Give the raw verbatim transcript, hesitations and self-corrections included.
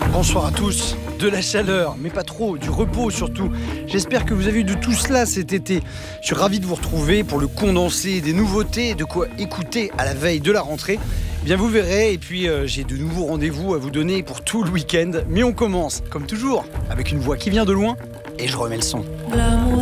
Bonsoir à tous, de la chaleur, mais pas trop, du repos surtout. J'espère que vous avez eu de tout cela cet été. Je suis ravi de vous retrouver pour le condensé des nouveautés, de quoi écouter à la veille de la rentrée. Eh bien vous verrez, et puis euh, j'ai de nouveaux rendez-vous à vous donner pour tout le week-end. Mais on commence, comme toujours, avec une voix qui vient de loin, et je remets le son. L'amour